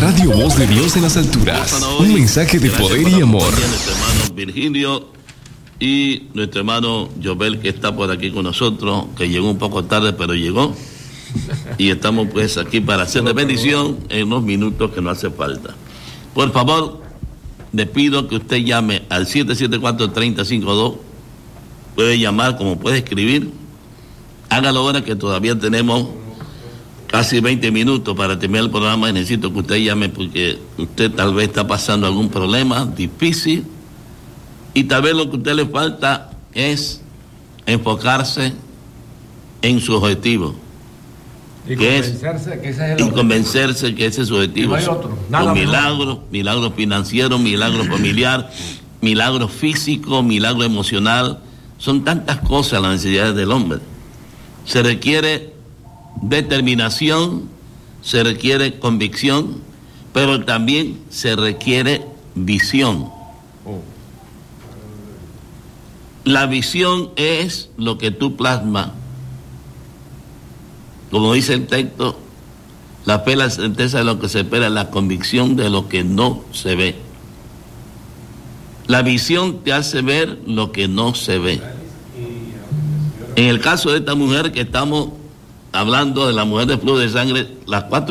Radio Voz de Dios en las alturas. Un mensaje de poder y amor. Nuestro hermano Virgilio y nuestro hermano Jovel, que está por aquí con nosotros, que llegó un poco tarde, pero llegó. Y estamos pues aquí para hacerle bendición en unos minutos que no hace falta. Por favor, le pido que usted llame al 774-3052. Puede llamar, como puede escribir. Hágalo ahora que todavía tenemos casi 20 minutos para terminar el programa. Y necesito que usted llame porque usted tal vez está pasando algún problema difícil y tal vez lo que a usted le falta es enfocarse en su objetivo. Y convencerse que ese es el objetivo. Y convencerse que ese es su objetivo. No hay otro. Nada milagro financiero, milagro familiar, milagro físico, milagro emocional. Son tantas cosas las necesidades del hombre. Se requiere determinación, se requiere convicción, pero también se requiere visión. La visión es lo que tú plasmas. Como dice el texto, la fe es la certeza de lo que se espera, la convicción de lo que no se ve. La visión te hace ver lo que no se ve. En el caso de esta mujer que estamos hablando, de la mujer de flujo de sangre, las 4